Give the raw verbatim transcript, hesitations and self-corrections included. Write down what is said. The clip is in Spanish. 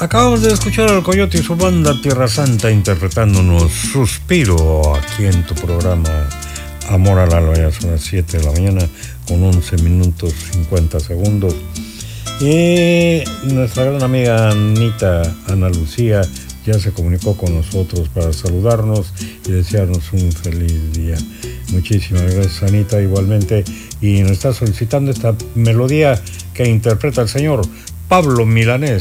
Acabamos de escuchar al Coyote y su banda Tierra Santa interpretándonos Suspiro aquí en tu programa Amor al Alba. Ya son las siete de la mañana con once minutos cincuenta segundos. Y nuestra gran amiga Anita, Ana Lucía, ya se comunicó con nosotros para saludarnos y desearnos un feliz día. Muchísimas gracias, Anita, igualmente. Y nos está solicitando esta melodía que interpreta el señor Pablo Milanés.